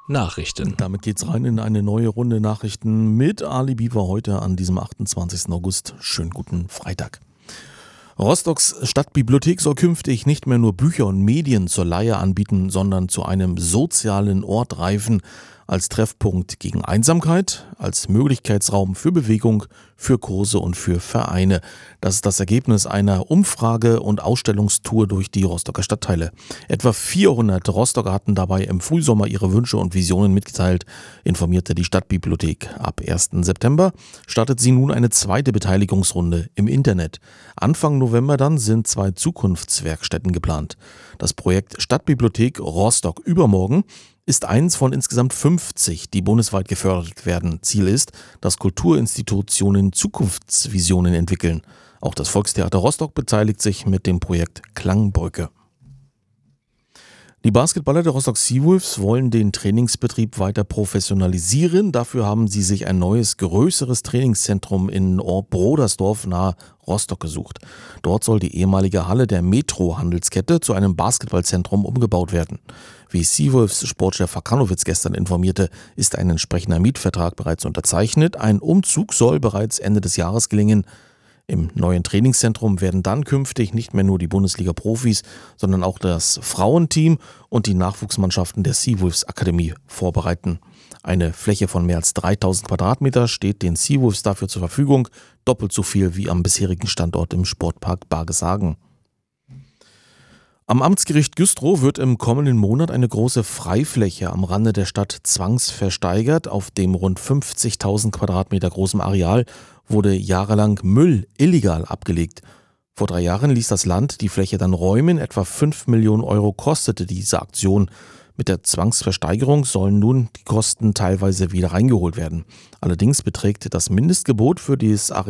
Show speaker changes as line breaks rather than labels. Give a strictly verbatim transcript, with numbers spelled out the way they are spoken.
Nachrichten.
Damit geht's rein in eine neue Runde Nachrichten mit Ali Bieber heute an diesem achtundzwanzigsten August. Schönen guten Freitag. Rostocks Stadtbibliothek soll künftig nicht mehr nur Bücher und Medien zur Leihe anbieten, sondern zu einem sozialen Ort reifen, als Treffpunkt gegen Einsamkeit, als Möglichkeitsraum für Bewegung, für Kurse und für Vereine. Das ist das Ergebnis einer Umfrage- und Ausstellungstour durch die Rostocker Stadtteile. Etwa vierhundert Rostocker hatten dabei im Frühsommer ihre Wünsche und Visionen mitgeteilt, informierte die Stadtbibliothek. Ab ersten September startet sie nun eine zweite Beteiligungsrunde im Internet. Anfang November dann sind zwei Zukunftswerkstätten geplant. Das Projekt Stadtbibliothek Rostock übermorgen ist eins von insgesamt fünfzig, die bundesweit gefördert werden. Ziel ist, dass Kulturinstitutionen Zukunftsvisionen entwickeln. Auch das Volkstheater Rostock beteiligt sich mit dem Projekt Klangbrücke. Die Basketballer der Rostock Seawolves wollen den Trainingsbetrieb weiter professionalisieren. Dafür haben sie sich ein neues, größeres Trainingszentrum in Brodersdorf nahe Rostock gesucht. Dort soll die ehemalige Halle der Metro-Handelskette zu einem Basketballzentrum umgebaut werden. Wie Seawolves Sportchef Hakanowitz gestern informierte, ist ein entsprechender Mietvertrag bereits unterzeichnet. Ein Umzug soll bereits Ende des Jahres gelingen. Im neuen Trainingszentrum werden dann künftig nicht mehr nur die Bundesliga-Profis, sondern auch das Frauenteam und die Nachwuchsmannschaften der Seawolves Akademie vorbereiten. Eine Fläche von mehr als dreitausend Quadratmeter steht den Seawolves dafür zur Verfügung, doppelt so viel wie am bisherigen Standort im Sportpark Bargeshagen. Am Amtsgericht Güstrow wird im kommenden Monat eine große Freifläche am Rande der Stadt zwangsversteigert. Auf dem rund fünfzigtausend Quadratmeter großen Areal wurde jahrelang Müll illegal abgelegt. Vor drei Jahren ließ das Land die Fläche dann räumen. Etwa fünf Millionen Euro kostete diese Aktion. Mit der Zwangsversteigerung sollen nun die Kosten teilweise wieder reingeholt werden. Allerdings beträgt das Mindestgebot für dieses Areal